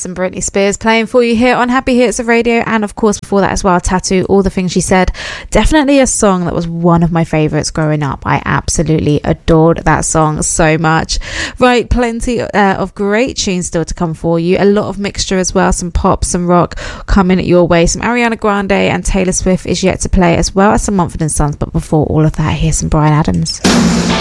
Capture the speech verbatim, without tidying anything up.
Some Britney Spears playing for you here on Happy Hits of Radio, and of course before that as well, Tattoo, All the Things She Said. Definitely a song that was one of my favourites growing up. I absolutely adored that song so much. Right, plenty uh, of great tunes still to come for you. A lot of mixture as well, some pop, some rock coming your way. Some Ariana Grande and Taylor Swift is yet to play, as well as some Mumford and Sons. But before all of that, here's some Bryan Adams.